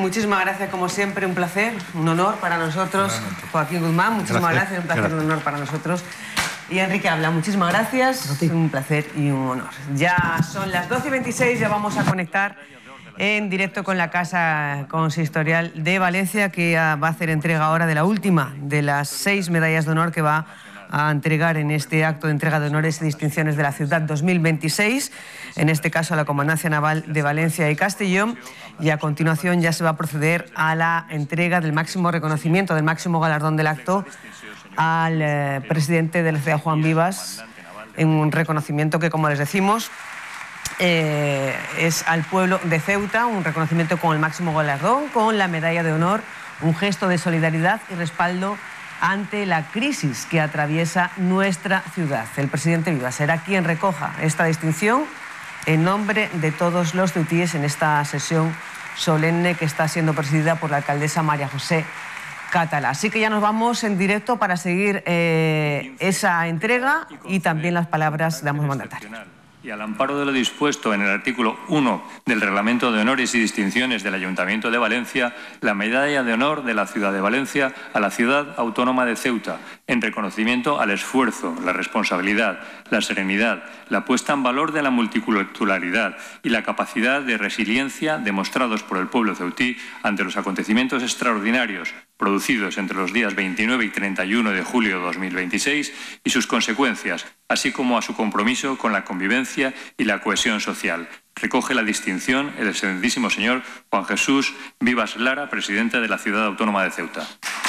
muchísimas gracias, como siempre, un placer, un honor para nosotros. Joaquín Guzmán, muchísimas gracias, un placer, un honor para nosotros. Y Enrique Habla, muchísimas gracias, un placer y un honor. Ya son las 12:26, ya vamos a conectar en directo con la Casa Consistorial de Valencia, que va a hacer entrega ahora de la última de las 6 medallas de honor que va a entregar en este acto de entrega de honores y distinciones de la ciudad 2026, en este caso a la Comandancia Naval de Valencia y Castellón, y a continuación ya se va a proceder a la entrega del máximo reconocimiento, del máximo galardón del acto al presidente de la ciudad, Juan Vivas, en un reconocimiento que, como les decimos, es al pueblo de Ceuta, un reconocimiento con el máximo galardón, con la medalla de honor, un gesto de solidaridad y respaldo ante la crisis que atraviesa nuestra ciudad. El presidente Vivas será quien recoja esta distinción en nombre de todos los ceutíes en esta sesión solemne que está siendo presidida por la alcaldesa María José Catalá. Así que ya nos vamos en directo para seguir esa entrega y también las palabras de ambos mandatarios. Y al amparo de lo dispuesto en el artículo 1 del Reglamento de Honores y Distinciones del Ayuntamiento de Valencia, la Medalla de Honor de la Ciudad de Valencia a la Ciudad Autónoma de Ceuta, en reconocimiento al esfuerzo, la responsabilidad, la serenidad, la puesta en valor de la multiculturalidad y la capacidad de resiliencia demostrados por el pueblo ceutí ante los acontecimientos extraordinarios producidos entre los días 29 y 31 de julio de 2026 y sus consecuencias, así como a su compromiso con la convivencia y la cohesión social. Recoge la distinción el excelentísimo señor Juan Jesús Vivas Lara, presidente de la Ciudad Autónoma de Ceuta.